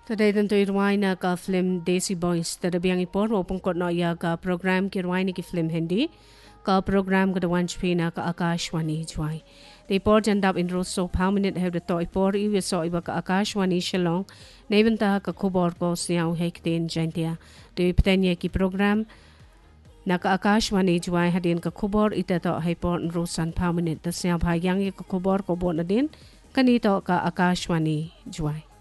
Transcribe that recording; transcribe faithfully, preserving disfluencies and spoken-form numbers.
Today tentu irwai na ka film Desi Boys tada biang ipor o pungkot no ya ka program ki irwai ni ki film Hindi ka program ka dawan chpina ka Akashwani jwai. The ipor jandap in roso pau minute have the to ipor iwi so iba ka Akashwani Shillong na ibenta ka kubor ko siyaw hektin jantia. The iptenya ki program na ka Akashwani jwai hadin ka kubor ita to haipor in rosan pau minute da siyaw bhayang ka kubor ko bon na din kanito ka Akashwani jwai.